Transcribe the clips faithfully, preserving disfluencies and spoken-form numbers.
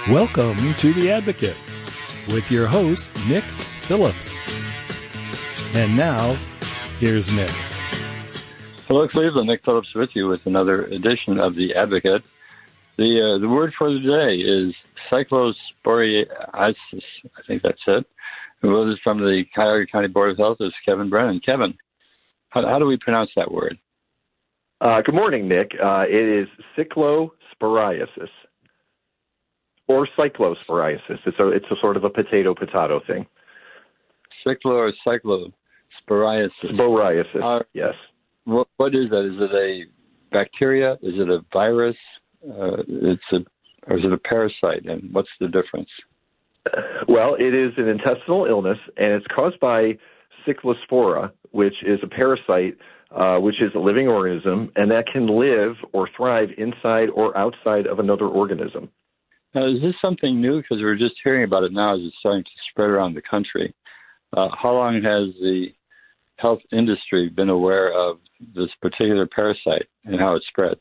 Welcome to The Advocate with your host, Nick Phillips. And now, here's Nick. Hello, Cleveland. Nick Phillips with you with another edition of The Advocate. The uh, the word for the day is cyclosporiasis. I think that's it. And this is from the Cuyahoga County Board of Health. Is Kevin Brennan. Kevin, how, how do we pronounce that word? Uh, good morning, Nick. Uh, it is cyclosporiasis. Or cyclosporiasis. It's a it's a sort of a potato-potato thing. Cyclo or cyclosporiasis? Sporiasis, uh, yes. What, what is that? Is it a bacteria? Is it a virus? Uh, it's a, or is it a parasite? And what's the difference? Well, it is an intestinal illness, and it's caused by Cyclospora, which is a parasite, uh, which is a living organism, and that can live or thrive inside or outside of another organism. Now, is this something new? Because we're just hearing about it now as it's starting to spread around the country. Uh, how long has the health industry been aware of this particular parasite and how it spreads?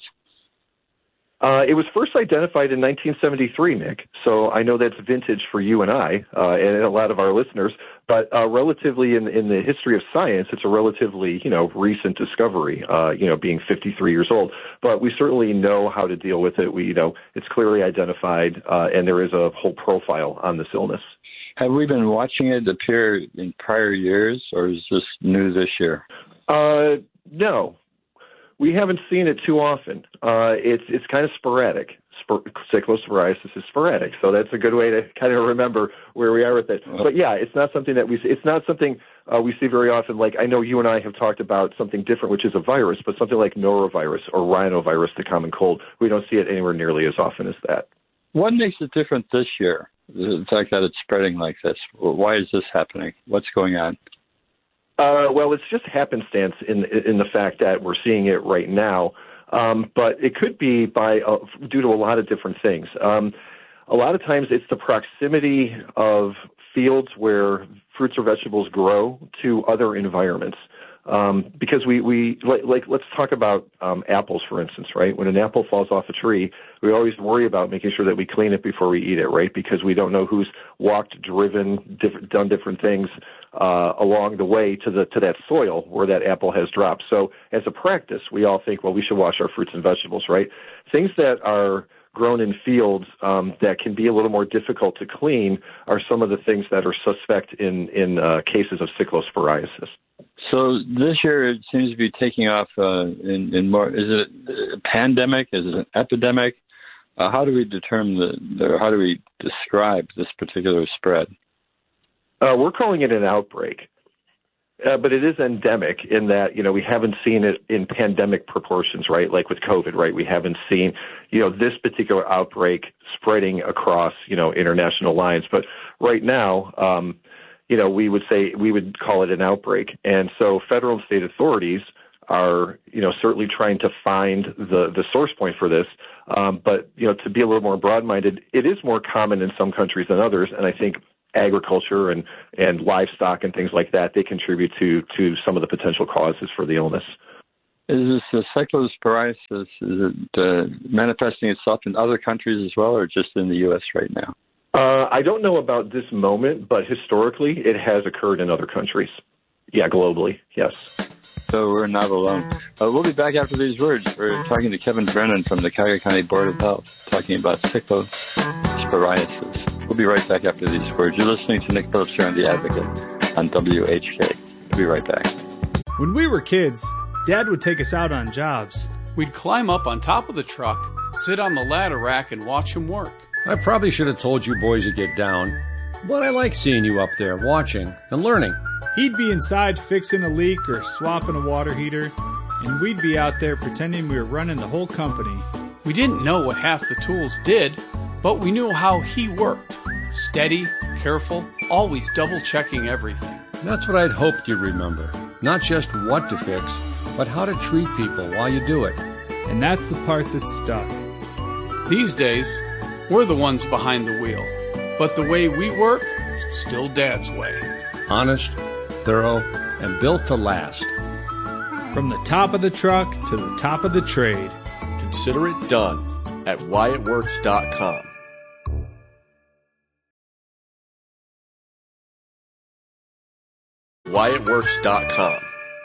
Uh, it was first identified in nineteen seventy-three, Nick, so I know that's vintage for you and I uh, and a lot of our listeners, but uh, relatively in, in the history of science, it's a relatively, you know, recent discovery, uh, you know, being fifty-three years old, but we certainly know how to deal with it. We, you know, it's clearly identified, uh, and there is a whole profile on this illness. Have we been watching it appear in prior years, or is this new this year? Uh, no. We haven't seen it too often. Uh, it's it's kind of sporadic. Spor- cyclosporiasis is sporadic, so that's a good way to kind of remember where we are with it. But yeah, it's not something that we see. It's not something uh, we see very often. Like I know you and I have talked about something different, which is a virus, but something like norovirus or rhinovirus, the common cold, we don't see it anywhere nearly as often as that. What makes it different this year? The fact that it's spreading like this. Why is this happening? What's going on? Uh, well, it's just happenstance in in the fact that we're seeing it right now, um, but it could be by uh, due to a lot of different things. Um, a lot of times, it's the proximity of fields where fruits or vegetables grow to other environments. Um, because we, we like, like, let's talk about um, apples, for instance, right? When an apple falls off a tree, we always worry about making sure that we clean it before we eat it, right? Because we don't know who's walked, driven, diff- done different things uh, along the way to the to that soil where that apple has dropped. So as a practice, we all think, well, we should wash our fruits and vegetables, right? Things that are grown in fields um, that can be a little more difficult to clean are some of the things that are suspect in, in uh, cases of cyclosporiasis. So this year it seems to be taking off uh, in, in more. Is it a pandemic? Is it an epidemic? Uh, how do we determine the, the? How do we describe this particular spread? Uh, we're calling it an outbreak, uh, but it is endemic in that you know we haven't seen it in pandemic proportions, right? Like with COVID, right? We haven't seen you know this particular outbreak spreading across you know international lines, but right now. Um, You know, we would say we would call it an outbreak. And so federal and state authorities are, you know, certainly trying to find the, the source point for this. Um, but, you know, to be a little more broad-minded, it is more common in some countries than others. And I think agriculture and, and livestock and things like that, they contribute to, to some of the potential causes for the illness. Is this uh, cyclosporiasis, is it uh, manifesting itself in other countries as well, or just in the U S right now? Uh, I don't know about this moment, but historically it has occurred in other countries. Yeah, globally, yes. So we're not alone. Uh, we'll be back after these words. We're talking to Kevin Brennan from the Cuyahoga County Board of Health, talking about cyclosporiasis. We'll be right back after these words. You're listening to Nick Phillips here on The Advocate on W H K. We'll be right back. When we were kids, Dad would take us out on jobs. We'd climb up on top of the truck, sit on the ladder rack, and watch him work. I probably should have told you boys to get down, but I like seeing you up there watching and learning. He'd be inside fixing a leak or swapping a water heater, and we'd be out there pretending we were running the whole company. We didn't know what half the tools did, but we knew how he worked. Steady, careful, always double-checking everything. That's what I'd hoped you'd remember. Not just what to fix, but how to treat people while you do it. And that's the part that stuck. These days, we're the ones behind the wheel, but the way we work, still Dad's way. Honest, thorough, and built to last. From the top of the truck to the top of the trade. Consider it done at Wyatt Works dot com. Wyatt Works dot com.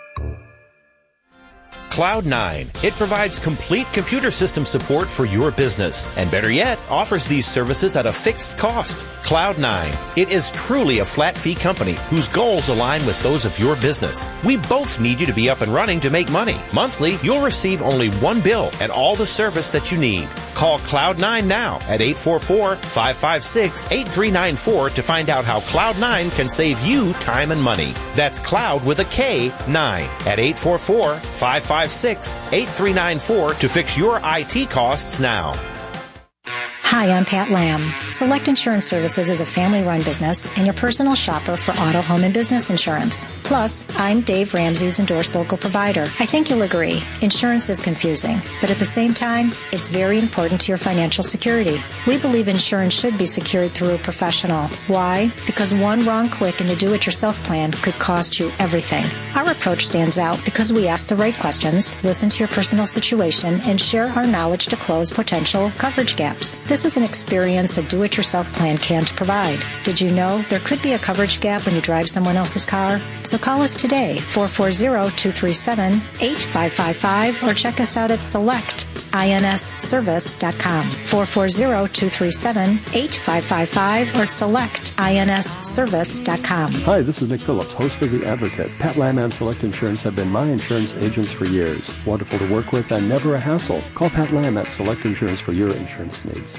Cloud nine. It provides complete computer system support for your business, and better yet, offers these services at a fixed cost. Cloud nine. It is truly a flat fee company whose goals align with those of your business. We both need you to be up and running to make money. Monthly, you'll receive only one bill and all the service that you need. Call Cloud nine now at eight four four, five five six, eight three nine four to find out how Cloud nine can save you time and money. That's Cloud with a K, nine at eight four four, five five six, eight three nine four to fix your I T costs now. Hi, I'm Pat Lamb. Select Insurance Services is a family-run business and your personal shopper for auto, home, and business insurance. Plus, I'm Dave Ramsey's endorsed local provider. I think you'll agree, insurance is confusing, but at the same time, it's very important to your financial security. We believe insurance should be secured through a professional. Why? Because one wrong click in the do-it-yourself plan could cost you everything. Our approach stands out because we ask the right questions, listen to your personal situation, and share our knowledge to close potential coverage gaps. This This is an experience a do-it-yourself plan can't provide. Did you know there could be a coverage gap when you drive someone else's car? So call us today, four four zero, two three seven, eight five five five, or check us out at select ins service dot com, four four zero, two three seven, eight five five five, or select ins service dot com. Hi, this is Nick Phillips, host of The Advocate. Pat Lamb and Select Insurance have been my insurance agents for years. Wonderful to work with and never a hassle. Call Pat Lamb at Select Insurance for your insurance needs.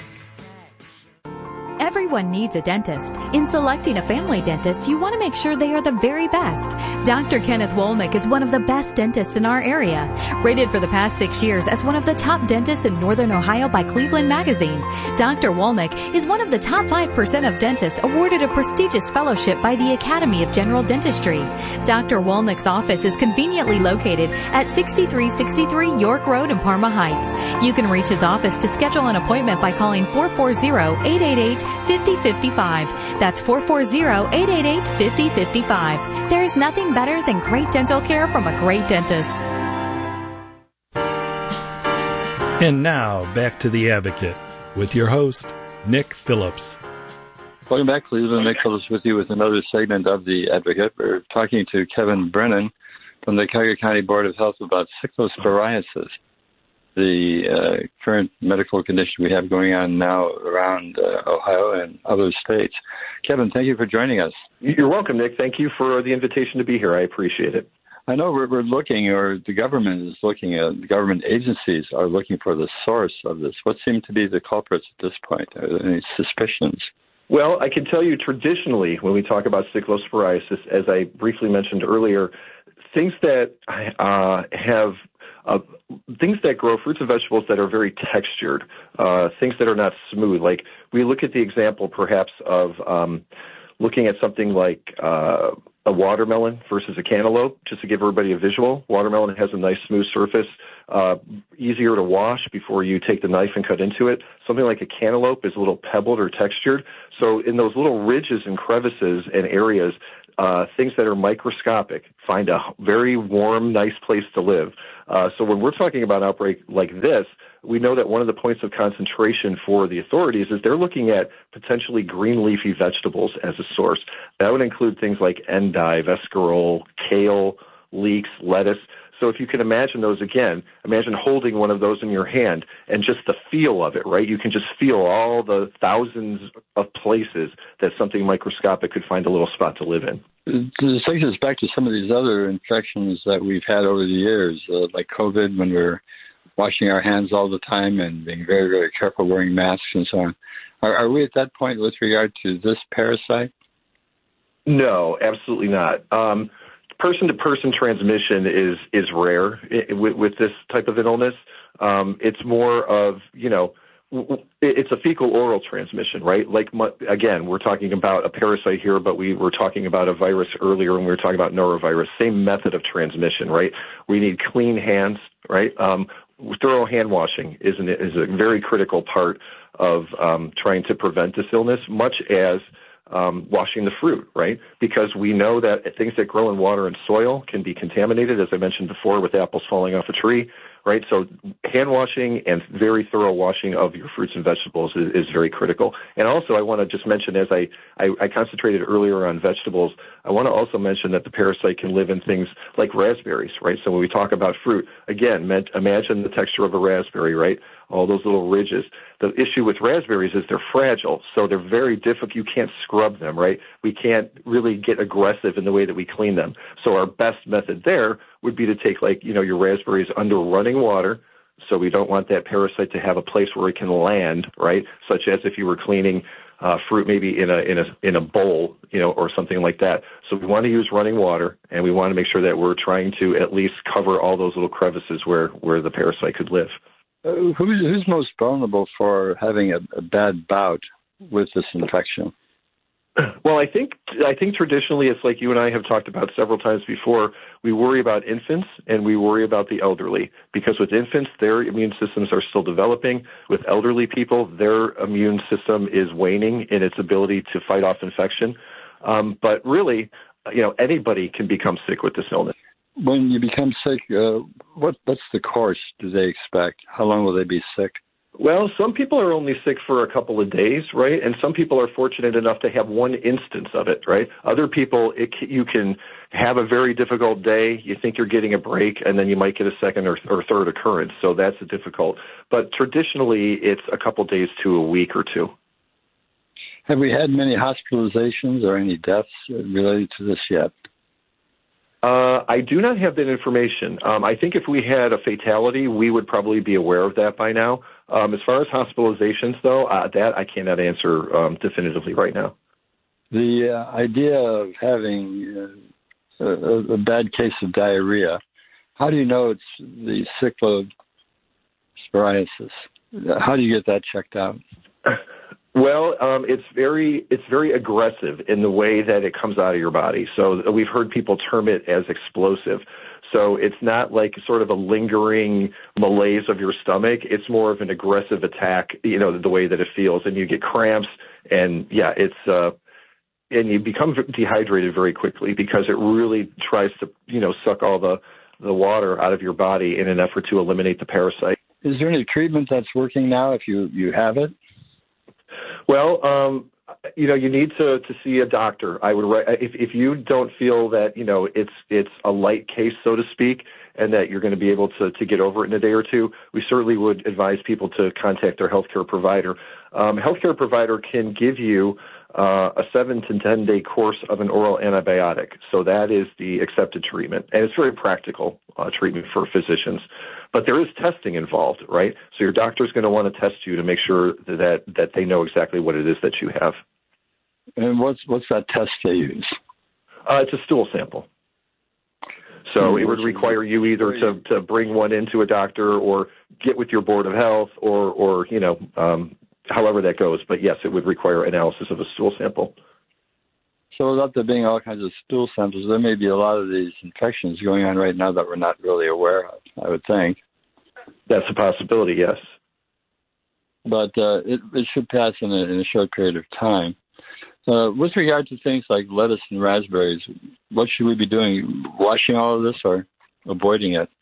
Everyone needs a dentist. In selecting a family dentist, you want to make sure they are the very best. Doctor Kenneth Wolnick is one of the best dentists in our area. Rated for the past six years as one of the top dentists in Northern Ohio by Cleveland Magazine, Doctor Wolnick is one of the top five percent of dentists awarded a prestigious fellowship by the Academy of General Dentistry. Doctor Wolnick's office is conveniently located at sixty-three sixty-three York Road in Parma Heights. You can reach his office to schedule an appointment by calling four four zero, eight eight eight, five zero five five. That's four four zero, eight eight eight, five zero five five. There's nothing better than great dental care from a great dentist. And now, back to The Advocate with your host, Nick Phillips. Welcome back, Cleveland. Nick Phillips with you with another segment of The Advocate. We're talking to Kevin Brennan from the Cuyahoga County Board of Health about cyclosporiasis, the uh, current medical condition we have going on now around uh, Ohio and other states. Kevin, thank you for joining us. You're welcome, Nick. Thank you for the invitation to be here. I appreciate it. I know we're, we're looking, or the government is looking at, the government agencies are looking for the source of this. What seem to be the culprits at this point? Are there any suspicions? Well, I can tell you traditionally when we talk about cyclosporiasis, as I briefly mentioned earlier, things that uh, have Uh, things that grow, fruits and vegetables that are very textured, uh, things that are not smooth. Like we look at the example perhaps of um, looking at something like uh, a watermelon versus a cantaloupe, just to give everybody a visual. Watermelon has a nice smooth surface, uh, easier to wash before you take the knife and cut into it. Something like a cantaloupe is a little pebbled or textured. So in those little ridges and crevices and areas, Uh, things that are microscopic find a very warm, nice place to live. Uh, so when we're talking about an outbreak like this, we know that one of the points of concentration for the authorities is they're looking at potentially green leafy vegetables as a source. That would include things like endive, escarole, kale, leeks, lettuce. So if you can imagine those again, imagine holding one of those in your hand and just the feel of it, right? You can just feel all the thousands of places that something microscopic could find a little spot to live in. This takes us back to some of these other infections that we've had over the years, uh, like COVID, when we're washing our hands all the time and being very, very careful wearing masks and so on. Are, are we at that point with regard to this parasite? No, absolutely not. Um, Person-to-person transmission is is rare with, with this type of an illness. Um, it's more of, you know, it's a fecal-oral transmission, right? Like, again, we're talking about a parasite here, but we were talking about a virus earlier when we were talking about norovirus. Same method of transmission, right? We need clean hands, right? Um, thorough hand washing is, an, is a very critical part of um, trying to prevent this illness, much as Um, washing the fruit, right? Because we know that things that grow in water and soil can be contaminated, as I mentioned before, with apples falling off a tree. right? So hand washing and very thorough washing of your fruits and vegetables is, is very critical. And also, I want to just mention, as I, I, I concentrated earlier on vegetables, I want to also mention that the parasite can live in things like raspberries, right? So when we talk about fruit, again, imagine the texture of a raspberry, right? All those little ridges. The issue with raspberries is they're fragile, so they're very difficult. You can't scrub them, right? We can't really get aggressive in the way that we clean them. So our best method there would be to take, like, you know, your raspberries under running water. So we don't want that parasite to have a place where it can land, right? Such as if you were cleaning uh, fruit maybe in a in a in a bowl, you know, or something like that. So we want to use running water, and we want to make sure that we're trying to at least cover all those little crevices where where the parasite could live. Uh, who's, who's most vulnerable for having a, a bad bout with this infection? Well, I think I think traditionally it's like you and I have talked about several times before. We worry about infants and we worry about the elderly, because with infants, their immune systems are still developing. With elderly people, their immune system is waning in its ability to fight off infection. Um, but really, you know, anybody can become sick with this illness. When you become sick, uh, what what's the course do they expect? How long will they be sick? Well, some people are only sick for a couple of days, right? And some people are fortunate enough to have one instance of it, right? Other people, it, you can have a very difficult day. You think you're getting a break, and then you might get a second or, or third occurrence. So that's difficult. But traditionally, it's a couple days to a week or two. Have we had many hospitalizations or any deaths related to this yet? Uh, I do not have that information. Um, I think if we had a fatality, we would probably be aware of that by now. Um, as far as hospitalizations, though, uh, that I cannot answer um, definitively right now. The uh, idea of having uh, a, a bad case of diarrhea, how do you know it's the cyclosporiasis? How do you get that checked out? Well, um, it's very it's very aggressive in the way that it comes out of your body. So we've heard people term it as explosive. So it's not like sort of a lingering malaise of your stomach. It's more of an aggressive attack, you know, the way that it feels. And you get cramps, and, yeah, it's uh, – and you become dehydrated very quickly because it really tries to, you know, suck all the, the water out of your body in an effort to eliminate the parasite. Is there any treatment that's working now if you, you have it? Well, um, you know, you need to, to see a doctor. I would, if if you don't feel that, you know, it's it's a light case, so to speak, and that you're going to be able to, to get over it in a day or two, we certainly would advise people to contact their healthcare provider. Um, healthcare provider can give you uh, a seven to ten day course of an oral antibiotic. So that is the accepted treatment, and it's very practical uh, treatment for physicians. But there is testing involved, right? So your doctor is going to want to test you to make sure that that they know exactly what it is that you have. And what's what's that test they use? Uh, it's a stool sample. So mm-hmm. It would require you either to, to bring one into a doctor or get with your board of health or, or you know, um, however that goes. But, yes, it would require analysis of a stool sample. So without there being all kinds of stool samples, there may be a lot of these infections going on right now that we're not really aware of, I would think. That's a possibility, yes. But uh, it, it should pass in a, in a short period of time. Uh, with regard to things like lettuce and raspberries, what should we be doing? Washing all of this or avoiding it?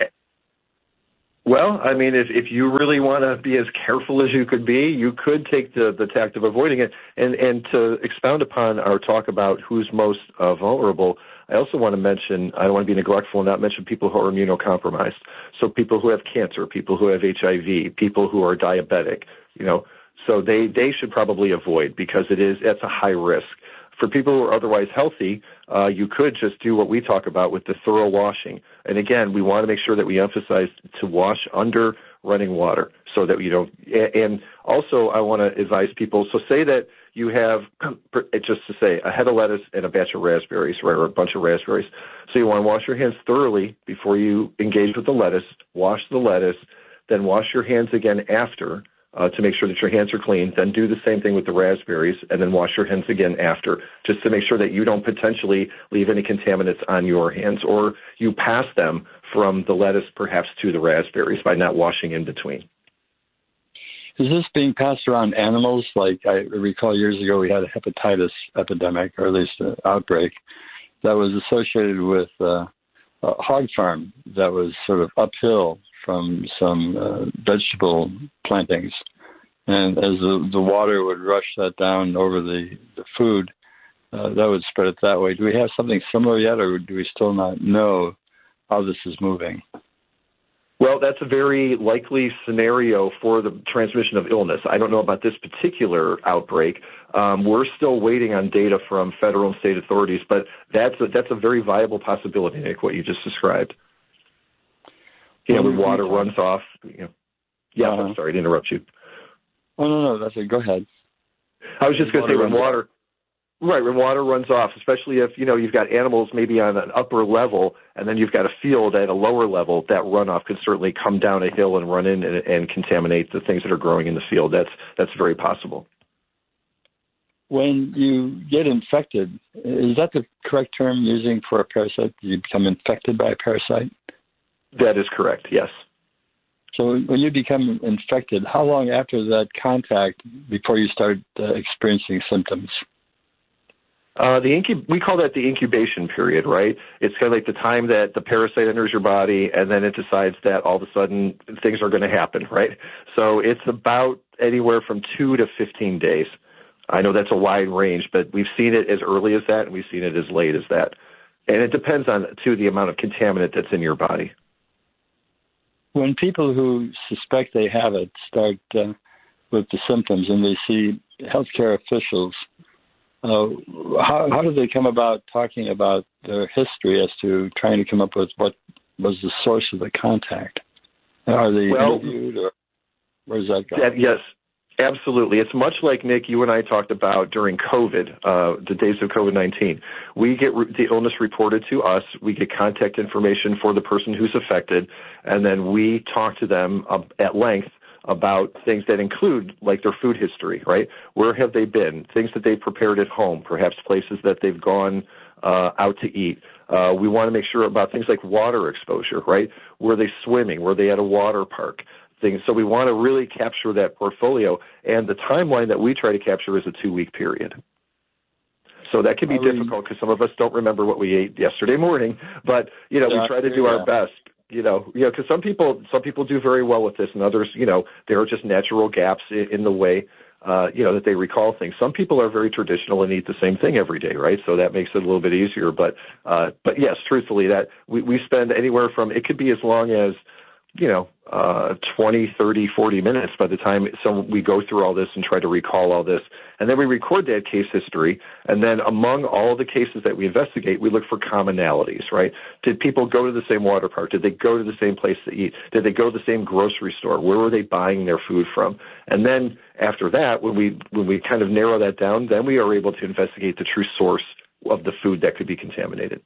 Well, I mean, if, if you really want to be as careful as you could be, you could take the, the tact of avoiding it. And, and to expound upon our talk about who's most uh, vulnerable, I also want to mention, I don't want to be neglectful and not mention people who are immunocompromised. So people who have cancer, people who have H I V, people who are diabetic, you know, so they, they should probably avoid because it is, it's a high risk. For people who are otherwise healthy, uh, you could just do what we talk about with the thorough washing. And again, we want to make sure that we emphasize to wash under running water so that you don't. And also, I want to advise people. So say that you have, just to say, a head of lettuce and a batch of raspberries, right, or a bunch of raspberries. So you want to wash your hands thoroughly before you engage with the lettuce. Wash the lettuce, then wash your hands again after. Uh, to make sure that your hands are clean, then do the same thing with the raspberries, and then wash your hands again after, just to make sure that you don't potentially leave any contaminants on your hands, or you pass them from the lettuce perhaps to the raspberries by not washing in between. Is this being passed around animals? Like I recall years ago we had a hepatitis epidemic, or at least an outbreak, that was associated with uh, a hog farm that was sort of uphill from some uh, vegetable plantings. And as the, the water would rush that down over the, the food, uh, that would spread it that way. Do we have something similar yet, or do we still not know how this is moving? Well, that's a very likely scenario for the transmission of illness. I don't know about this particular outbreak. Um, we're still waiting on data from federal and state authorities, but that's a, that's a very viable possibility, Nick, what you just described. You know, when water runs off. You know. Yeah, uh-huh. I'm sorry to interrupt you. Oh, no, no, that's it. Go ahead. I was just going to say when water... Right, when water runs off, especially if, you know, you've got animals maybe on an upper level and then you've got a field at a lower level, that runoff could certainly come down a hill and run in and, and contaminate the things that are growing in the field. That's that's very possible. When you get infected, is that the correct term using for a parasite? Do you become infected by a parasite? That is correct, yes. So when you become infected, how long after that contact before you start uh, experiencing symptoms? Uh, the incub- we call that the incubation period, right? It's kind of like the time that the parasite enters your body and then it decides that all of a sudden things are going to happen, right? So it's about anywhere from two to fifteen days. I know that's a wide range, but we've seen it as early as that and we've seen it as late as that. And it depends on, too, the amount of contaminant that's in your body. When people who suspect they have it start uh, with the symptoms and they see healthcare officials, Uh, how, how do they come about talking about their history as to trying to come up with what was the source of the contact? Are they well, interviewed, or where's that going? That, yes, absolutely. It's much like, Nick, you and I talked about during COVID, uh, the days of COVID nineteen. We get re- the illness reported to us. We get contact information for the person who's affected, and then we talk to them uh, at length about things that include, like, their food history, right? Where have they been? Things that they've prepared at home, perhaps places that they've gone uh, out to eat. Uh, we want to make sure about things like water exposure, right? Were they swimming? Were they at a water park? Things. So we want to really capture that portfolio, and the timeline that we try to capture is a two-week period. So that can be Are difficult because some of us don't remember what we ate yesterday morning, but, you know, yeah, we try to do yeah. our best. You know, you know, because some people, some people do very well with this, and others, you know, there are just natural gaps in, in the way, uh, you know, that they recall things. Some people are very traditional and eat the same thing every day, right? So that makes it a little bit easier. But, uh, but yes, truthfully, that we, we spend anywhere from, it could be as long as, you know, uh, twenty, thirty, forty minutes by the time some, we go through all this and try to recall all this. And then we record that case history. And then among all the cases that we investigate, we look for commonalities, right? Did people go to the same water park? Did they go to the same place to eat? Did they go to the same grocery store? Where were they buying their food from? And then after that, when we, when we kind of narrow that down, then we are able to investigate the true source of the food that could be contaminated.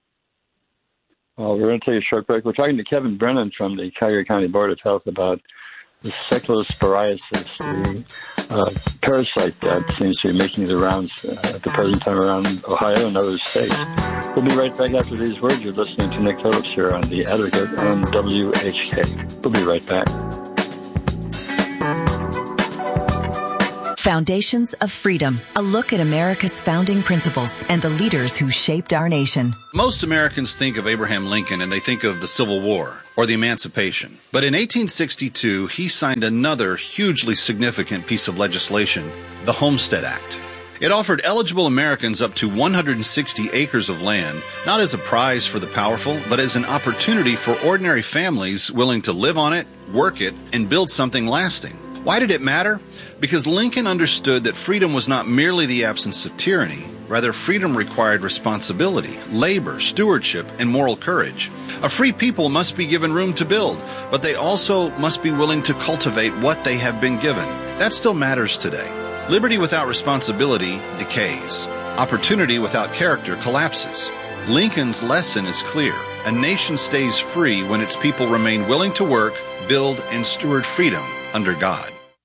Well, we're going to take a short break. We're talking to Kevin Brennan from the Cuyahoga County Board of Health about the cyclosporiasis, the uh, parasite that seems to be making the rounds uh, at the present time around Ohio and other states. We'll be right back after these words. You're listening to Nick Phillips here on The Advocate on W H K. We'll be right back. Foundations of Freedom, a look at America's founding principles and the leaders who shaped our nation. Most Americans think of Abraham Lincoln and they think of the Civil War or the Emancipation. But in eighteen sixty-two, he signed another hugely significant piece of legislation, the Homestead Act. It offered eligible Americans up to one hundred sixty acres of land, not as a prize for the powerful, but as an opportunity for ordinary families willing to live on it, work it, and build something lasting. Why did it matter? Because Lincoln understood that freedom was not merely the absence of tyranny. Rather, freedom required responsibility, labor, stewardship, and moral courage. A free people must be given room to build, but they also must be willing to cultivate what they have been given. That still matters today. Liberty without responsibility decays. Opportunity without character collapses. Lincoln's lesson is clear. A nation stays free when its people remain willing to work, build, and steward freedom under God.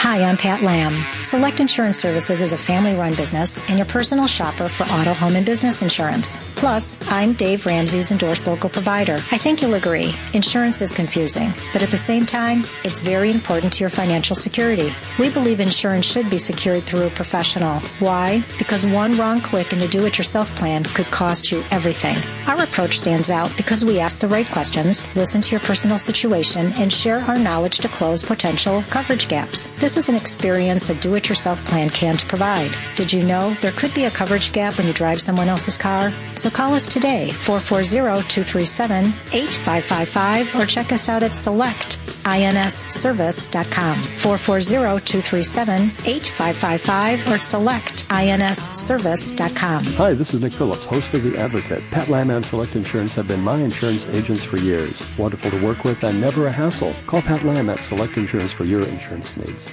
Hi, I'm Pat Lamb. Select Insurance Services is a family-run business and your personal shopper for auto, home, and business insurance. Plus, I'm Dave Ramsey's endorsed local provider. I think you'll agree, insurance is confusing, but at the same time, it's very important to your financial security. We believe insurance should be secured through a professional. Why? Because one wrong click in the do-it-yourself plan could cost you everything. Our approach stands out because we ask the right questions, listen to your personal situation, and share our knowledge to close potential coverage gaps. This is an experience a do-it-yourself plan can't provide. Did you know there could be a coverage gap when you drive someone else's car? So call us today, four four zero, two three seven, eight five five five, or check us out at select ins service dot com, four four zero, two three seven, eight five five five, or select ins service dot com. Hi, this is Nick Phillips, host of The Advocate. Pat Lamb and Select Insurance have been my insurance agents for years. Wonderful to work with and never a hassle. Call Pat Lamb at Select Insurance for your insurance needs.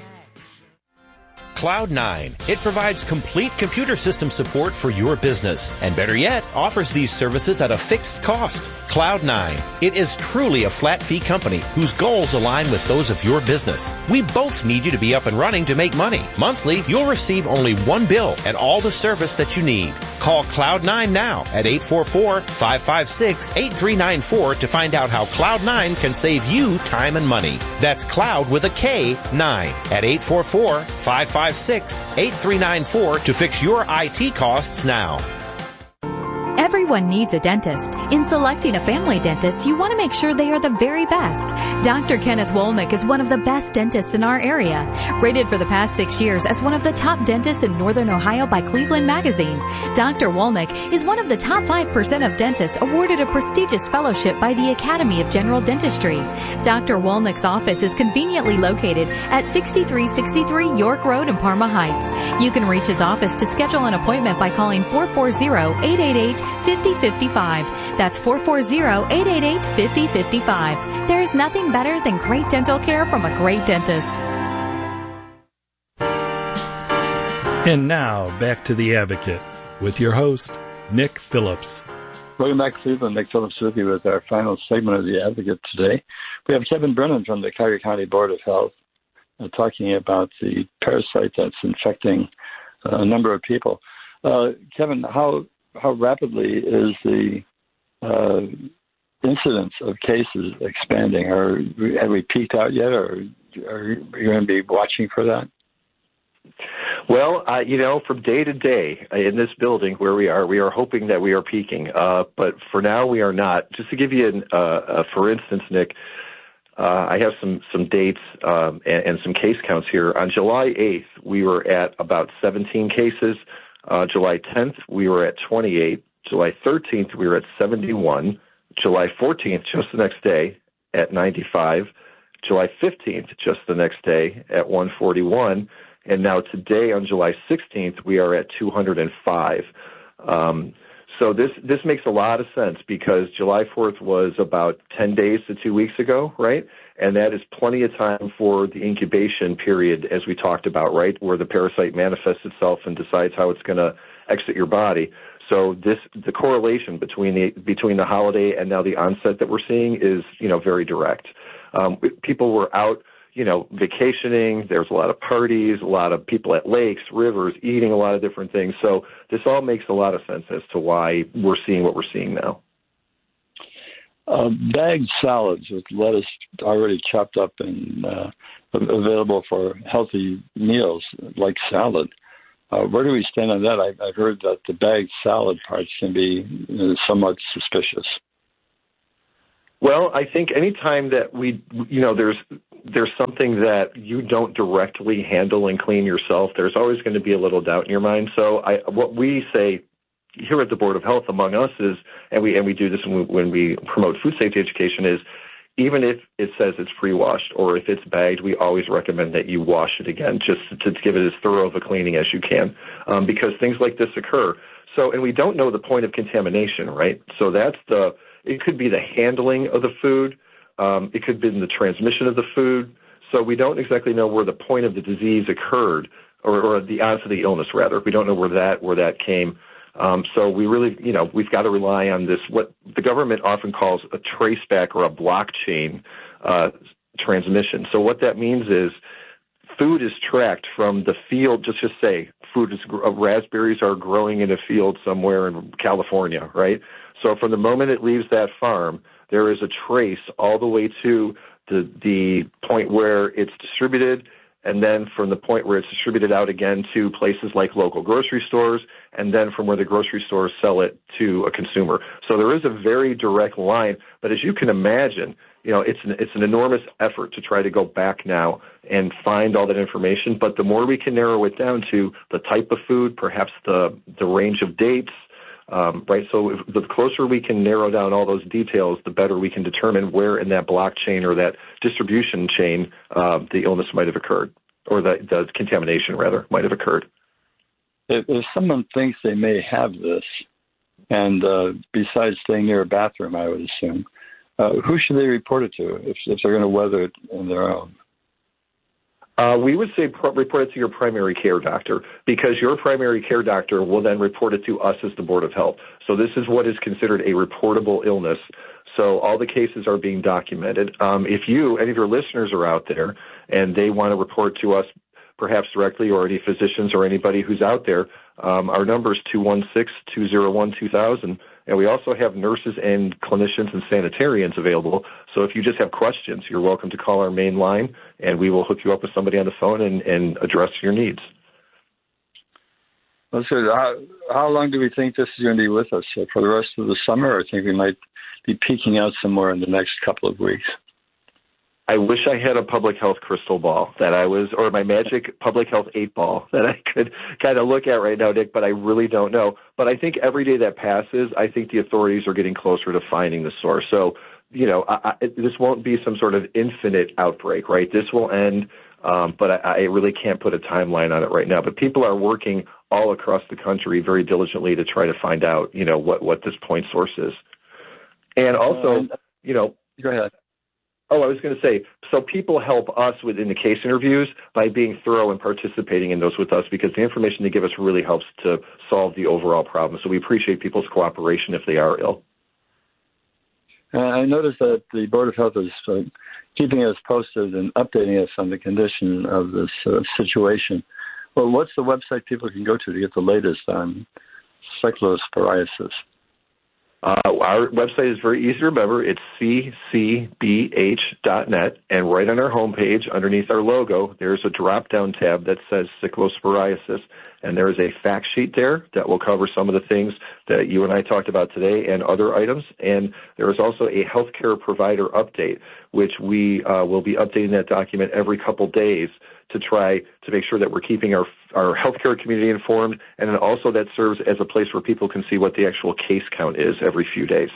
Cloud nine. It provides complete computer system support for your business, and better yet, offers these services at a fixed cost. Cloud nine. It is truly a flat fee company whose goals align with those of your business. We both need you to be up and running to make money. Monthly, you'll receive only one bill and all the service that you need. Call Cloud nine now at eight four four, five five six, eight three nine four to find out how Cloud nine can save you time and money. That's Cloud with a K, nine, at eight four four, five five six, eight three nine four to fix your I T costs now. Everyone needs a dentist. In selecting a family dentist, you want to make sure they are the very best. Doctor Kenneth Wolnick is one of the best dentists in our area. Rated for the past six years as one of the top dentists in Northern Ohio by Cleveland Magazine, Doctor Wolnick is one of the top five percent of dentists awarded a prestigious fellowship by the Academy of General Dentistry. Doctor Wolnick's office is conveniently located at sixty-three sixty-three York Road in Parma Heights. You can reach his office to schedule an appointment by calling four four zero, eight eight eight, five zero five five. That's four four zero, eight eight eight, five zero five five. There's nothing better than great dental care from a great dentist. And now, back to The Advocate with your host, Nick Phillips. Welcome back, Cleveland. Nick Phillips with you with our final segment of The Advocate today. We have Kevin Brennan from the Cuyahoga County Board of Health uh, talking about the parasite that's infecting uh, a number of people. Uh, Kevin, how how rapidly is the uh, incidence of cases expanding? Are, have we peaked out yet, or are you going to be watching for that? Well, uh, you know, from day to day in this building where we are, we are hoping that we are peaking. Uh, but for now, we are not. Just to give you an, uh, uh, for instance, Nick, uh, I have some, some dates um, and, and some case counts here. On July eighth, we were at about seventeen cases. Uh, July tenth, we were at twenty-eight. July thirteenth, we were at seventy-one. July fourteenth, just the next day, at ninety-five. July fifteenth, just the next day, at one forty-one. And now today, on July sixteenth, we are at two hundred five. Um, so this this makes a lot of sense because July fourth was about ten days to two weeks ago, right? And that is plenty of time for the incubation period, as we talked about, right, where the parasite manifests itself and decides how it's going to exit your body. So this the correlation between the between the holiday and now the onset that we're seeing is, you know, very direct. Um, people were out, you know, vacationing. There's a lot of parties, a lot of people at lakes, rivers, eating a lot of different things. So this all makes a lot of sense as to why we're seeing what we're seeing now. Uh, bagged salads with lettuce already chopped up and uh, available for healthy meals like salad. Uh, where do we stand on that? I, I've heard that the bagged salad parts can be you know, somewhat suspicious. Well, I think any time that we, you know, there's there's something that you don't directly handle and clean yourself, there's always going to be a little doubt in your mind. So I, what we say here at the Board of Health among us is, and we and we do this when we, when we promote food safety education, is even if it says it's pre-washed or if it's bagged, we always recommend that you wash it again, just to give it as thorough of a cleaning as you can, um, because things like this occur. So, and we don't know the point of contamination, right? So that's the, it could be the handling of the food. Um, it could be the transmission of the food. So we don't exactly know where the point of the disease occurred, or, or the onset of the illness, rather. We don't know where that where that came. Um, so we really, you know, we've got to rely on this, what the government often calls a traceback or a blockchain uh, transmission. So what that means is food is tracked from the field. Just just say food is uh, raspberries are growing in a field somewhere in California, right? So from the moment it leaves that farm, there is a trace all the way to the the point where it's distributed, and then from the point where it's distributed out again to places like local grocery stores, and then from where the grocery stores sell it to a consumer. So there is a very direct line, but as you can imagine, you know, it's an, it's an enormous effort to try to go back now and find all that information. But the more we can narrow it down to the type of food, perhaps the the range of dates, um, right? So if, the closer we can narrow down all those details, the better we can determine where in that blockchain or that distribution chain uh, the illness might have occurred, or the, the contamination, rather, might have occurred. If, if someone thinks they may have this, and uh, besides staying near a bathroom, I would assume, Uh, who should they report it to if, if they're going to weather it on their own? Uh, we would say pro- report it to your primary care doctor, because your primary care doctor will then report it to us as the Board of Health. So this is what is considered a reportable illness. So all the cases are being documented. Um, if you, any of your listeners are out there and they want to report to us perhaps directly, or any physicians or anybody who's out there, um, our number is two one six, two oh one, two thousand. And we also have nurses and clinicians and sanitarians available. So if you just have questions, you're welcome to call our main line, and we will hook you up with somebody on the phone and, and address your needs. Well, so how, how long do we think this is going to be with us? Uh, for the rest of the summer, or I think we might be peaking out somewhere in the next couple of weeks? I wish I had a public health crystal ball that I was, or my magic public health eight ball that I could kind of look at right now, Nick, but I really don't know. But I think every day that passes, I think the authorities are getting closer to finding the source. So, you know, I, I, this won't be some sort of infinite outbreak, right? This will end, um, but I, I really can't put a timeline on it right now. But people are working all across the country very diligently to try to find out, you know, what, what this point source is. And also, you know, go ahead. Oh, I was going to say, so people help us within the case interviews by being thorough and participating in those with us, because the information they give us really helps to solve the overall problem. So we appreciate people's cooperation if they are ill. Uh, I noticed that the Board of Health is uh, keeping us posted and updating us on the condition of this uh, situation. Well, what's the website people can go to to get the latest on cyclosporiasis? Uh, our website is very easy to remember. It's c c b h dot net, and right on our homepage, underneath our logo, there's a drop-down tab that says cyclosporiasis, and there is a fact sheet there that will cover some of the things that you and I talked about today and other items. And there is also a healthcare provider update, which we uh, will be updating that document every couple days to try to make sure that we're keeping our our healthcare community informed, and then also that serves as a place where people can see what the actual case count is every few days.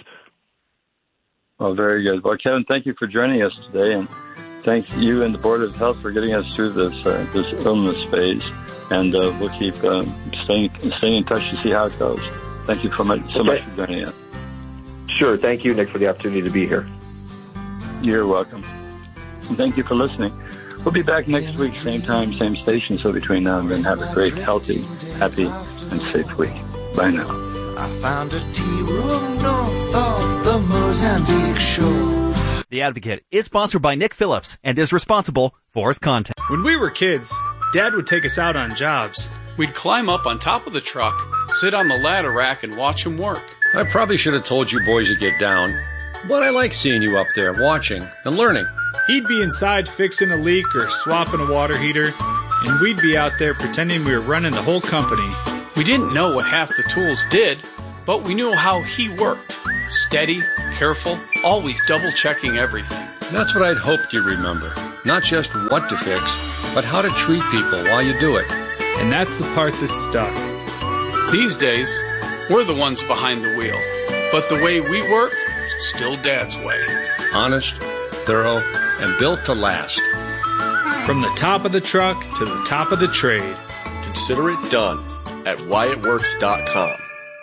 Well, very good. Well, Kevin, thank you for joining us today, and thank you and the Board of Health for getting us through this uh, this illness phase, and uh, we'll keep uh, staying staying in touch to see how it goes. Thank you so much, so much for joining us. Sure. Thank you, Nick, for the opportunity to be here. You're welcome. And thank you for listening. We'll be back next week, same time, same station. So between now and then, have a great, healthy, happy, and safe week. Bye now. I found a tea room north of the Mozambique shore. The Advocate is sponsored by Nick Phillips and is responsible for its content. When we were kids, Dad would take us out on jobs. We'd climb up on top of the truck, sit on the ladder rack, and watch him work. I probably should have told you boys to get down, but I like seeing you up there watching and learning. He'd be inside fixing a leak or swapping a water heater, and we'd be out there pretending we were running the whole company. We didn't know what half the tools did, but we knew how he worked. Steady, careful, always double-checking everything. That's what I'd hoped you'd remember. Not just what to fix, but how to treat people while you do it. And that's the part that stuck. These days, we're the ones behind the wheel. But the way we work, still Dad's way. Honest, thorough, and built to last. From the top of the truck to the top of the trade. Consider it done at Wyatt Works dot com.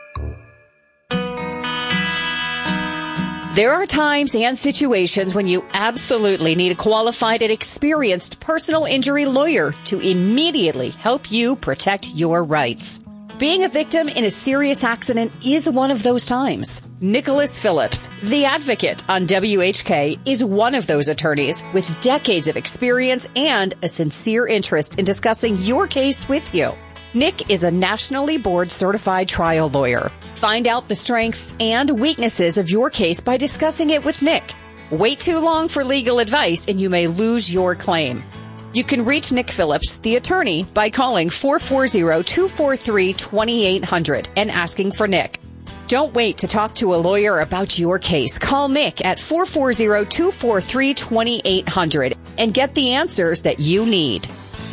There are times and situations when you absolutely need a qualified and experienced personal injury lawyer to immediately help you protect your rights. Being a victim in a serious accident is one of those times. Nicholas Phillips, the advocate on W H K, is one of those attorneys with decades of experience and a sincere interest in discussing your case with you. Nick is a nationally board certified trial lawyer. Find out the strengths and weaknesses of your case by discussing it with Nick. Wait too long for legal advice and you may lose your claim. You can reach Nick Phillips, the attorney, by calling four four zero, two four three, two eight zero zero and asking for Nick. Don't wait to talk to a lawyer about your case. Call Nick at four four zero, two four three, two eight zero zero and get the answers that you need.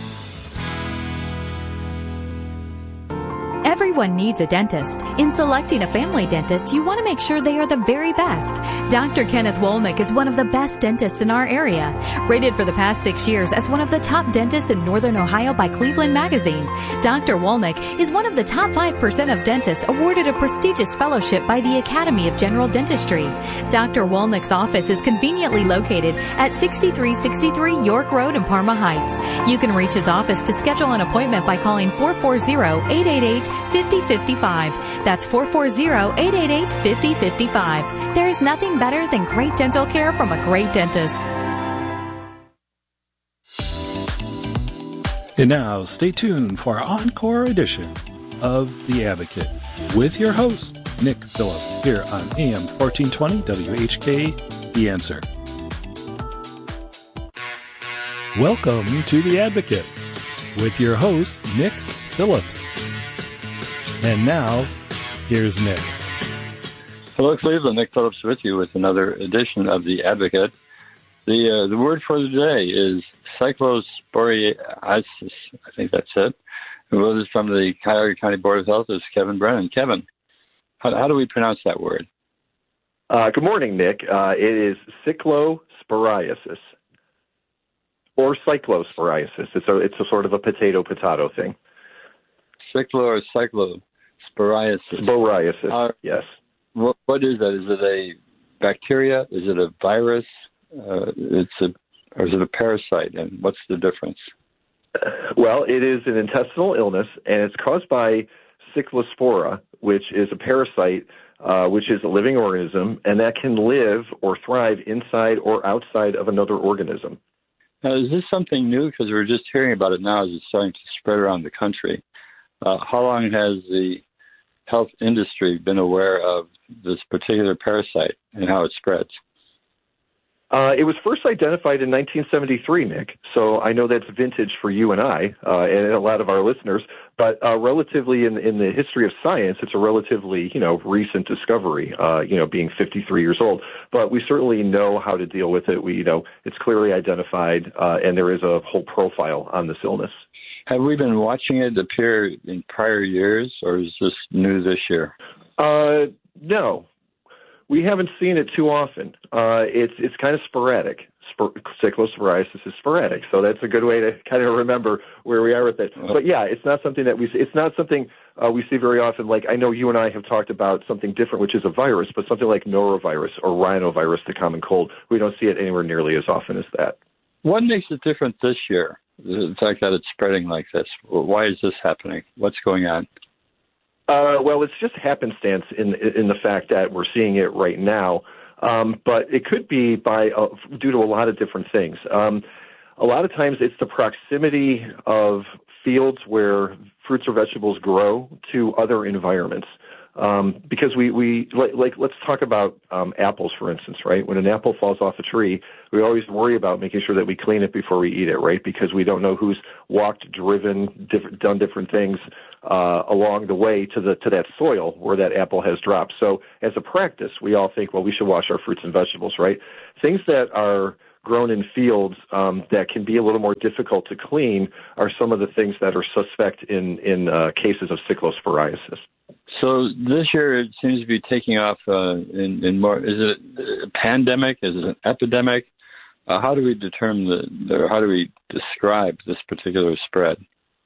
Everyone needs a dentist. In selecting a family dentist, you want to make sure they are the very best. Doctor Kenneth Wolnick is one of the best dentists in our area. Rated for the past six years as one of the top dentists in Northern Ohio by Cleveland Magazine. Doctor Wolnick is one of the top five percent of dentists awarded a prestigious fellowship by the Academy of General Dentistry. Doctor Wolnick's office is conveniently located at sixty-three sixty-three York Road in Parma Heights. You can reach his office to schedule an appointment by calling four four zero, eight eight eight, five zero five five. That's four four zero, eight eight eight, five zero five five. There's nothing better than great dental care from a great dentist. And now, stay tuned for our encore edition of The Advocate with your host, Nick Phillips, here on A M fourteen twenty W H K, The Answer. Welcome to The Advocate with your host, Nick Phillips. And now, here's Nick. Hello, Cleveland. Nick Phillips with you with another edition of The Advocate. The uh, the word for the day is cyclosporiasis. I think that's it. And with us from the Cuyahoga County Board of Health is Kevin Brennan. Kevin, how, how do we pronounce that word? Uh, good morning, Nick. Uh, it is cyclosporiasis or cyclosporiasis. It's a it's a sort of a potato-potato thing. Cyclo or cyclosporiasis? Sporiasis, uh, yes. What, what is that? Is it a bacteria? Is it a virus? Uh, it's a, or is it a parasite? And what's the difference? Well, it is an intestinal illness, and it's caused by Cyclospora, which is a parasite, uh, which is a living organism, and that can live or thrive inside or outside of another organism. Now, is this something new? Because we're just hearing about it now as it's starting to spread around the country. Uh, how long has the health industry been aware of this particular parasite and how it spreads? Uh, it was first identified in nineteen seventy-three, Nick, so I know that's vintage for you and I uh, and a lot of our listeners, but uh, relatively in, in the history of science, it's a relatively, you know, recent discovery, uh, you know, being fifty-three years old, but we certainly know how to deal with it. We, you know, it's clearly identified, uh, and there is a whole profile on this illness. Have we been watching it appear in prior years, or is this new this year? Uh, no. We haven't seen it too often. Uh, it's it's kind of sporadic. Spor- cyclosporiasis is sporadic, so that's a good way to kind of remember where we are with it. But yeah, it's not something that we see. It's not something uh, we see very often. Like I know you and I have talked about something different, which is a virus, but something like norovirus or rhinovirus, the common cold, we don't see it anywhere nearly as often as that. What makes it different this year? The fact that it's spreading like this. Why is this happening? What's going on? Uh, well, it's just happenstance in in the fact that we're seeing it right now, um, but it could be by uh, due to a lot of different things. Um, a lot of times, it's the proximity of fields where fruits or vegetables grow to other environments. Um, because we, we like, like, let's talk about um, apples, for instance, right? When an apple falls off a tree, we always worry about making sure that we clean it before we eat it, right? Because we don't know who's walked, driven, different, done different things uh, along the way to the to that soil where that apple has dropped. So as a practice, we all think, well, we should wash our fruits and vegetables, right? Things that are grown in fields um, that can be a little more difficult to clean are some of the things that are suspect in, in uh, cases of cyclosporiasis. So this year it seems to be taking off uh, in, in more. Is it a pandemic? Is it an epidemic? Uh, how do we determine the, or how do we describe this particular spread?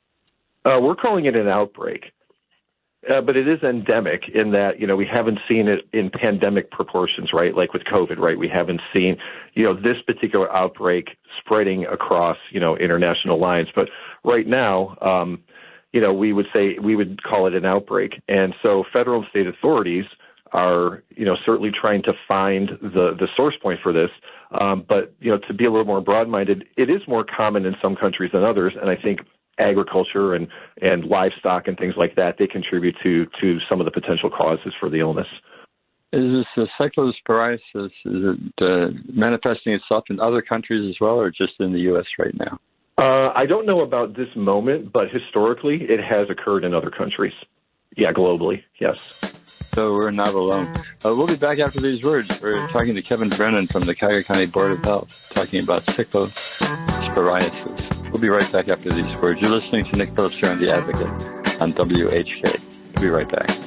Uh, we're calling it an outbreak, uh, but it is endemic in that, you know, we haven't seen it in pandemic proportions, right? Like with COVID, right? We haven't seen, you know, this particular outbreak spreading across, you know, international lines. But right now, um, you know, we would say we would call it an outbreak. And so federal and state authorities are, you know, certainly trying to find the, the source point for this. Um, but, you know, to be a little more broad-minded, it is more common in some countries than others. And I think agriculture and, and livestock and things like that, they contribute to, to some of the potential causes for the illness. Is this uh, cyclosporiasis, is it uh, manifesting itself in other countries as well, or just in the U S right now? Uh, I don't know about this moment, but historically it has occurred in other countries. Yeah, globally, yes. So we're not alone. Uh, we'll be back after these words. We're talking to Kevin Brennan from the Cuyahoga County Board of Health, talking about cyclosporiasis. We'll be right back after these words. You're listening to Nick Phillips here on The Advocate on W H K. We'll be right back.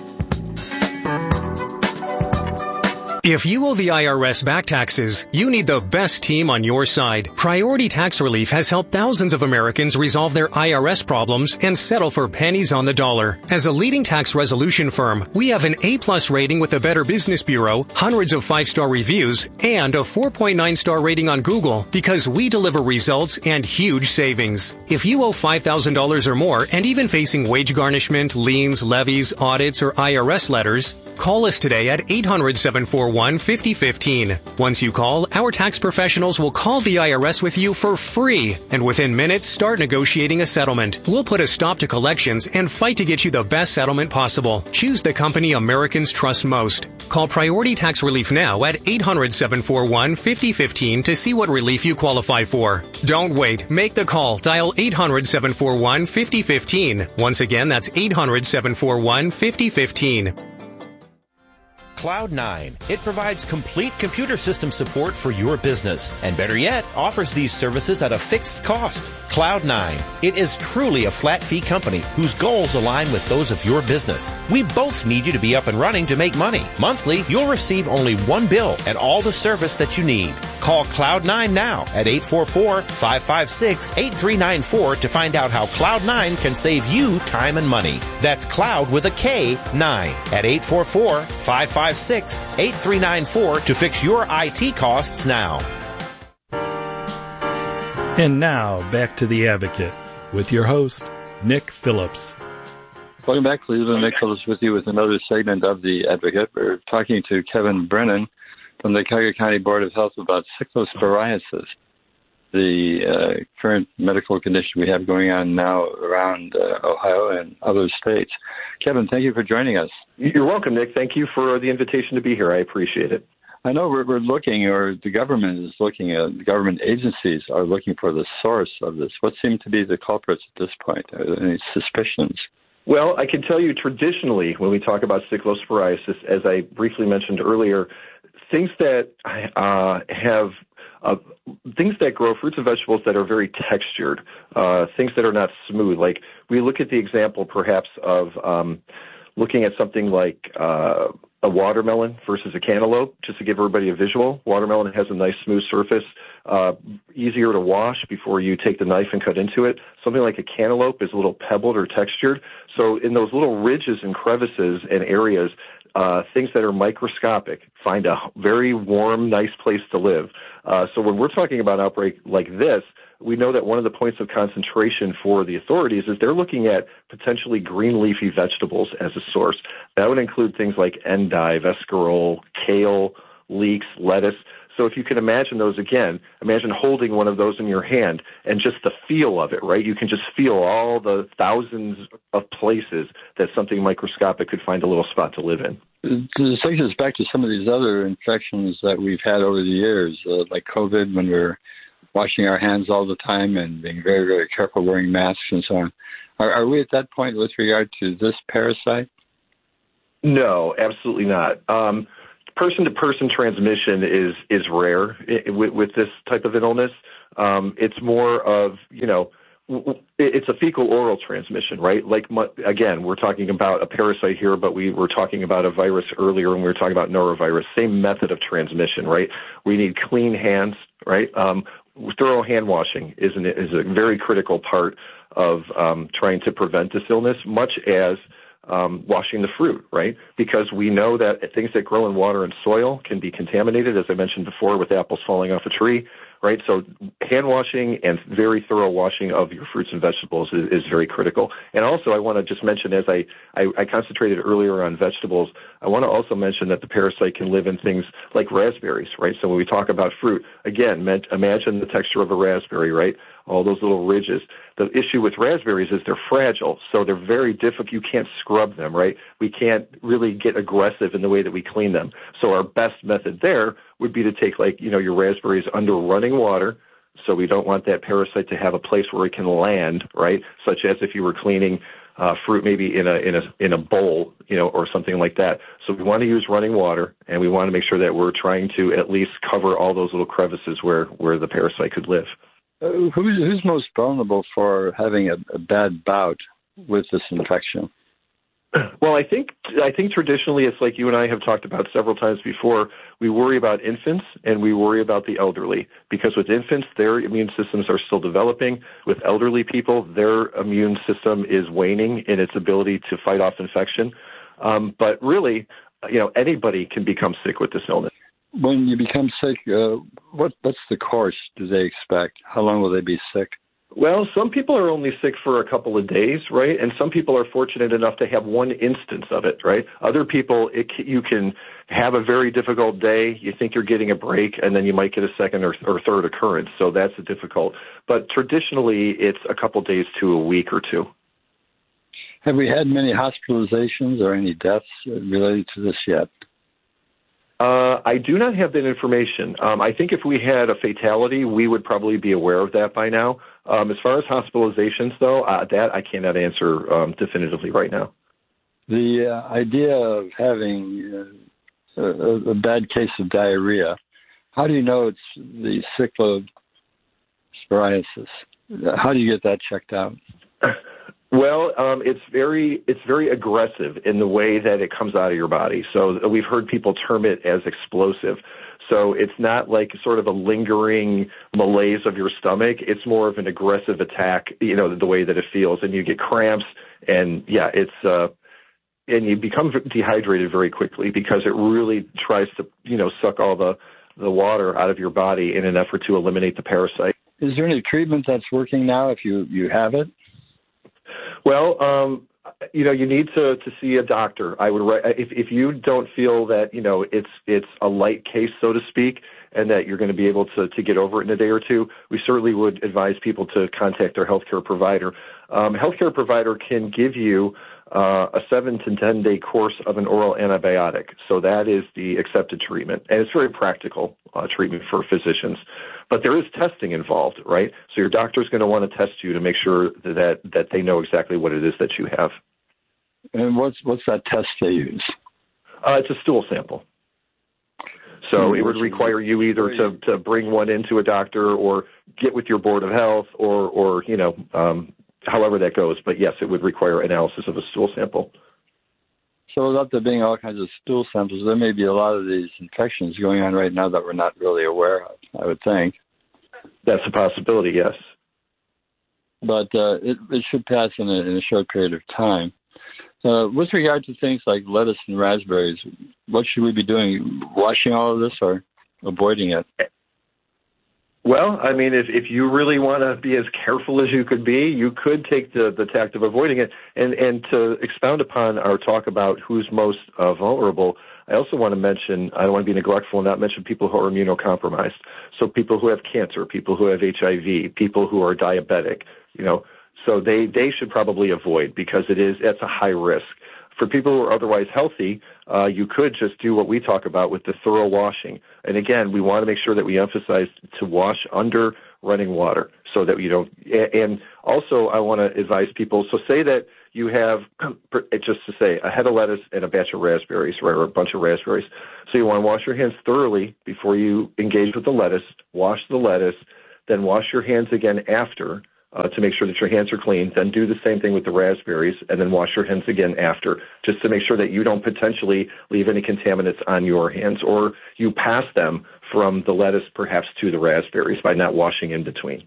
If you owe the I R S back taxes, you need the best team on your side. Priority Tax Relief has helped thousands of Americans resolve their I R S problems and settle for pennies on the dollar. As a leading tax resolution firm, we have an A-plus rating with the Better Business Bureau, hundreds of five-star reviews, and a four point nine star rating on Google because we deliver results and huge savings. If you owe five thousand dollars or more and even facing wage garnishment, liens, levies, audits, or I R S letters, call us today at eight hundred, seven four one, five oh one five. Once you call, our tax professionals will call the I R S with you for free, and within minutes start negotiating a settlement. We'll put a stop to collections and fight to get you the best settlement possible. Choose the company Americans trust most. Call Priority Tax Relief now at eight hundred, seven four one, five oh one five to see what relief you qualify for. Don't wait. Make the call. Dial eight hundred, seven four one, five oh one five. Once again, that's eight hundred, seven four one, five oh one five. Cloud nine. It provides complete computer system support for your business, and better yet, offers these services at a fixed cost. Cloud nine. It is truly a flat fee company whose goals align with those of your business. We both need you to be up and running to make money. Monthly, you'll receive only one bill and all the service that you need. Call Cloud nine now at eight four four, five five six, eight three nine four to find out how Cloud nine can save you time and money. That's Cloud with a K, nine at eight four four, five five six, eight three nine four to fix your I T costs now. And now, back to The Advocate with your host, Nick Phillips. Welcome back, Cleveland. Nick Phillips with you with another segment of The Advocate. We're talking to Kevin Brennan from the Cuyahoga County Board of Health about cyclosporiasis, the uh, current medical condition we have going on now around uh, Ohio and other states. Kevin, thank you for joining us. You're welcome, Nick. Thank you for the invitation to be here. I appreciate it. I know we're, we're looking, or the government is looking at, the government agencies are looking for the source of this. What seem to be the culprits at this point? Are there any suspicions? Well, I can tell you traditionally, when we talk about cyclosporiasis, as I briefly mentioned earlier, things that uh, have uh, things that grow fruits and vegetables that are very textured, uh, things that are not smooth. Like we look at the example, perhaps, of um, looking at something like uh, a watermelon versus a cantaloupe, just to give everybody a visual. Watermelon has a nice smooth surface, uh, easier to wash before you take the knife and cut into it. Something like a cantaloupe is a little pebbled or textured. So in those little ridges and crevices and areas, uh, things that are microscopic, find a very warm, nice place to live. Uh, so when we're talking about an outbreak like this, we know that one of the points of concentration for the authorities is they're looking at potentially green leafy vegetables as a source. That would include things like endive, escarole, kale, leeks, lettuce. So if you can imagine those again, imagine holding one of those in your hand and just the feel of it, right? You can just feel all the thousands of places that something microscopic could find a little spot to live in. This takes us back to some of these other infections that we've had over the years, uh, like COVID, when we're washing our hands all the time and being very, very careful wearing masks and so on. Are, are we at that point with regard to this parasite? No, absolutely not. Um, person-to-person transmission is is rare with, with this type of an illness. Um, it's more of, you know, it's a fecal-oral transmission, right? Like, again, we're talking about a parasite here, but we were talking about a virus earlier, and we were talking about norovirus. Same method of transmission, right? We need clean hands, right? Um, thorough hand washing is, an, is a very critical part of um, trying to prevent this illness, much as um, washing the fruit, right? Because we know that things that grow in water and soil can be contaminated, as I mentioned before, with apples falling off a tree, right? So hand washing and very thorough washing of your fruits and vegetables is, is very critical. And also I want to just mention, as I, I, I concentrated earlier on vegetables, I want to also mention that the parasite can live in things like raspberries, right? So when we talk about fruit, again, imagine the texture of a raspberry, right? All those little ridges. The issue with raspberries is they're fragile, so they're very difficult. You can't scrub them, right? We can't really get aggressive in the way that we clean them. So our best method there would be to take, like, you know, your raspberries under running water. So we don't want that parasite to have a place where it can land, right? Such as if you were cleaning uh, fruit maybe in a in a in a bowl, you know, or something like that. So we want to use running water, and we want to make sure that we're trying to at least cover all those little crevices where where the parasite could live. Uh, who's, who's most vulnerable for having a, a bad bout with this infection? Well, I think I think traditionally it's like you and I have talked about several times before. We worry about infants and we worry about the elderly, because with infants, their immune systems are still developing. With elderly people, their immune system is waning in its ability to fight off infection. Um, but really, you know, anybody can become sick with this illness. When you become sick, uh, what what's the course do they expect? How long will they be sick? Well, some people are only sick for a couple of days, right? And some people are fortunate enough to have one instance of it, right? Other people, it, you can have a very difficult day. You think you're getting a break, and then you might get a second or, or third occurrence. So that's difficult. But traditionally, it's a couple days to a week or two. Have we had many hospitalizations or any deaths related to this yet? Uh, I do not have that information. Um, I think if we had a fatality, we would probably be aware of that by now. Um, as far as hospitalizations, though, uh, that I cannot answer um, definitively right now. The uh, idea of having uh, a, a bad case of diarrhea, how do you know it's the cyclosporiasis? How do you get that checked out? Well, um, it's very it's very aggressive in the way that it comes out of your body. So we've heard people term it as explosive. So it's not like sort of a lingering malaise of your stomach. It's more of an aggressive attack, you know, the way that it feels. And you get cramps, and, yeah, it's uh, – and you become dehydrated very quickly because it really tries to, you know, suck all the, the water out of your body in an effort to eliminate the parasite. Is there any treatment that's working now if you, you have it? Well, um, you know, you need to, to see a doctor. I would, if if you don't feel that, you know, it's it's a light case, so to speak, and that you're going to be able to, to get over it in a day or two, we certainly would advise people to contact their healthcare provider. Um, healthcare provider can give you uh, a seven to ten day course of an oral antibiotic. So that is the accepted treatment, and it's very practical uh, treatment for physicians. But there is testing involved, right? So your doctor's going to want to test you to make sure that that they know exactly what it is that you have. And what's what's that test they use? Uh, it's a stool sample. So mm-hmm. It would require you either to, to bring one into a doctor or get with your board of health or, or you know, um, however that goes. But, yes, it would require analysis of a stool sample. So without there being all kinds of stool samples, there may be a lot of these infections going on right now that we're not really aware of, I would think. That's a possibility, yes. But uh, it, it should pass in a, in a short period of time. Uh, with regard to things like lettuce and raspberries, what should we be doing? Washing all of this or avoiding it? Well, I mean, if, if you really want to be as careful as you could be, you could take the, the tact of avoiding it. And, and to expound upon our talk about who's most uh, vulnerable, I also want to mention, I don't want to be neglectful and not mention people who are immunocompromised. So people who have cancer, people who have H I V, people who are diabetic, you know, so they, they should probably avoid because it is, it's a high risk. For people who are otherwise healthy, uh, you could just do what we talk about with the thorough washing. And again, we want to make sure that we emphasize to wash under running water so that you don't, and also I want to advise people, so say that you have, just to say, a head of lettuce and a batch of raspberries, right, or a bunch of raspberries. So you want to wash your hands thoroughly before you engage with the lettuce, wash the lettuce, then wash your hands again after, Uh, to make sure that your hands are clean, then do the same thing with the raspberries, and then wash your hands again after, just to make sure that you don't potentially leave any contaminants on your hands, or you pass them from the lettuce perhaps to the raspberries by not washing in between.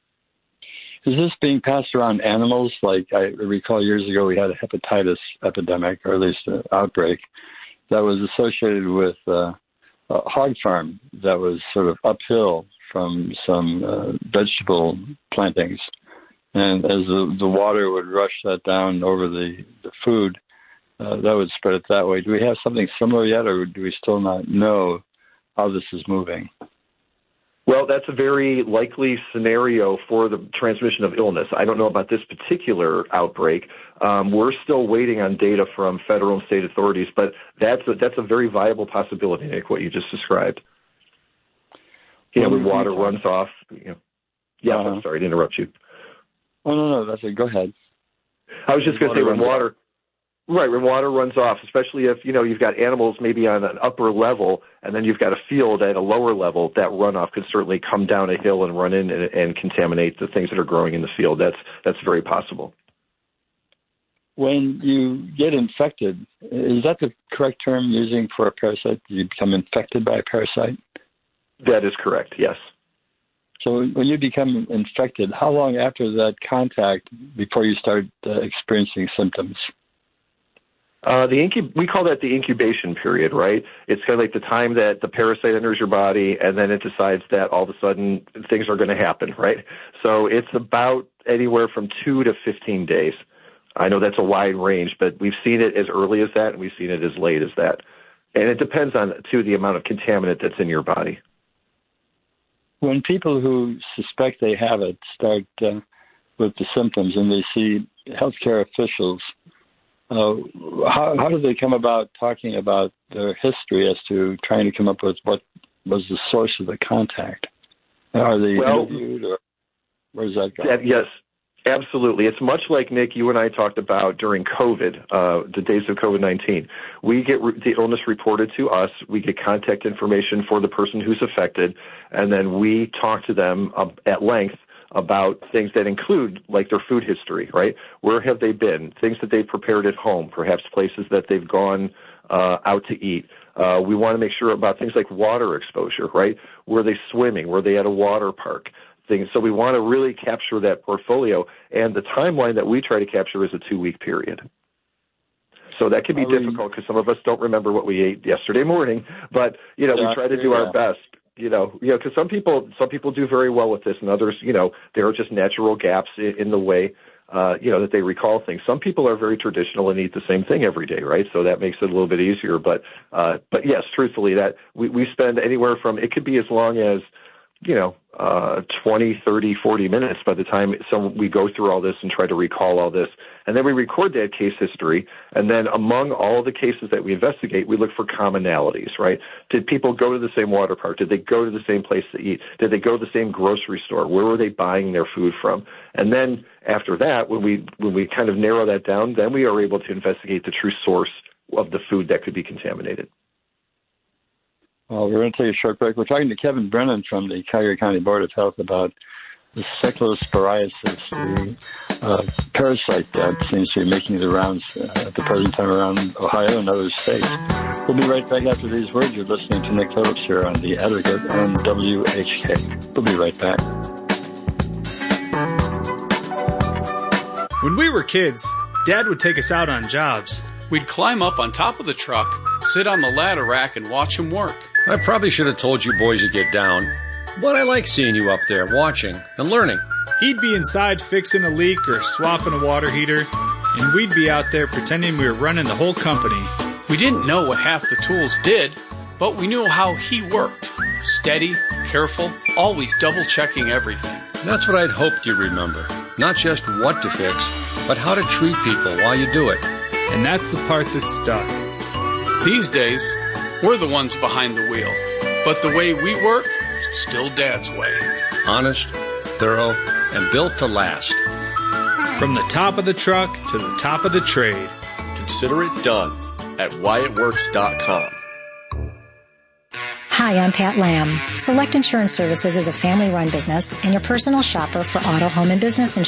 Is this being passed around animals? Like I recall years ago we had a hepatitis epidemic, or at least an outbreak, that was associated with uh, a hog farm that was sort of uphill from some uh, vegetable plantings. And as the, the water would rush that down over the, the food, uh, that would spread it that way. Do we have something similar yet, or do we still not know how this is moving? Well, that's a very likely scenario for the transmission of illness. I don't know about this particular outbreak. Um, we're still waiting on data from federal and state authorities, but that's a, that's a very viable possibility, Nick, what you just described. You know, when water runs off. You know. Yeah, uh-huh. I'm sorry to interrupt you. Oh, no, no, that's it. Go ahead. I was just going to say when water... Right, when water runs off, especially if, you know, you've got animals maybe on an upper level and then you've got a field at a lower level, that runoff could certainly come down a hill and run in and, and contaminate the things that are growing in the field. That's that's very possible. When you get infected, is that the correct term using for a parasite? Do you become infected by a parasite? That is correct, yes. So when you become infected, how long after that contact before you start uh, experiencing symptoms? Uh, the incub- we call that the incubation period, right? It's kind of like the time that the parasite enters your body and then it decides that all of a sudden things are going to happen, right? So it's about anywhere from two to fifteen days. I know that's a wide range, but we've seen it as early as that and we've seen it as late as that. And it depends on, too, the amount of contaminant that's in your body. When people who suspect they have it start uh, with the symptoms and they see healthcare officials, Uh, how, how do they come about talking about their history as to trying to come up with what was the source of the contact? Are they well, interviewed, or where does that go? That, yes, absolutely. It's much like, Nick, you and I talked about during COVID, uh, the days of COVID nineteen. We get re- the illness reported to us. We get contact information for the person who's affected, and then we talk to them uh, at length about things that include, like, their food history, right? Where have they been? Things that they've prepared at home, perhaps places that they've gone uh, out to eat. Uh, we want to make sure about things like water exposure, right? Were they swimming? Were they at a water park? Things. So we want to really capture that portfolio, and the timeline that we try to capture is a two-week period. So that can be Are difficult because some of us don't remember what we ate yesterday morning, but, you know, yeah, we try to do yeah. our best. You know, you know, because some people, some people do very well with this, and others, you know, there are just natural gaps in, in the way, uh, you know, that they recall things. Some people are very traditional and eat the same thing every day, right? So that makes it a little bit easier. But, uh, but yes, truthfully, that we, we spend anywhere from, it could be as long as, you know, uh, twenty, thirty, forty minutes by the time some, we go through all this and try to recall all this. And then we record that case history. And then among all the cases that we investigate, we look for commonalities, right? Did people go to the same water park? Did they go to the same place to eat? Did they go to the same grocery store? Where were they buying their food from? And then after that, when we, when we kind of narrow that down, then we are able to investigate the true source of the food that could be contaminated. Well, we're going to take a short break. We're talking to Kevin Brennan from the Cuyahoga County Board of Health about the cyclosporiasis, the uh, parasite that seems to be making the rounds uh, at the present time around Ohio and other states. We'll be right back after these words. You're listening to Nick Phillips here on The Advocate on W H K. We'll be right back. When we were kids, Dad would take us out on jobs. We'd climb up on top of the truck, sit on the ladder rack, and watch him work. I probably should have told you boys to get down, but I like seeing you up there watching and learning. He'd be inside fixing a leak or swapping a water heater, and we'd be out there pretending we were running the whole company. We didn't know what half the tools did, but we knew how he worked. Steady, careful, always double-checking everything. That's what I'd hoped you'd remember. Not just what to fix, but how to treat people while you do it. And that's the part that stuck. These days, we're the ones behind the wheel. But the way we work, still Dad's way. Honest, thorough, and built to last. From the top of the truck to the top of the trade. Consider it done at Wyatt Works dot com. Hi, I'm Pat Lamb. Select Insurance Services is a family-run business and your personal shopper for auto, home, and business insurance.